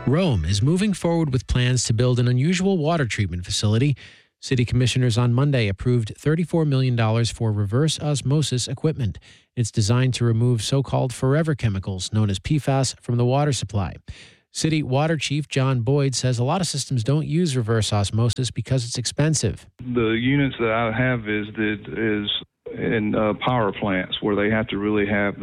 Rome is moving forward with plans to build an unusual water treatment facility. City commissioners on Monday approved $34 million for reverse osmosis equipment. It's designed to remove so-called forever chemicals known as PFAS from the water supply. City Water Chief John Boyd says a lot of systems don't use reverse osmosis because it's expensive. The units that I have is in power plants where they have to really have